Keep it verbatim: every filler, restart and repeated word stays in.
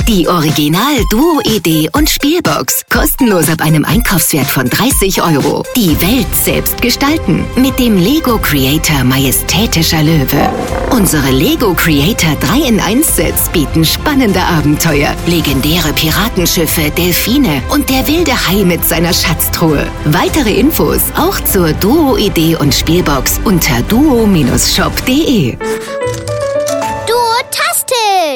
Die Original-Duo-Idee und Spielbox. Kostenlos ab einem Einkaufswert von dreißig Euro. Die Welt selbst gestalten. Mit dem Lego Creator Majestätischer Löwe. Unsere Lego Creator drei in eins Sets bieten spannende Abenteuer, legendäre Piratenschiffe, Delfine und der wilde Hai mit seiner Schatztruhe. Weitere Infos auch zur Duo-Idee und Spielbox unter duo Bindestrich shop punkt de.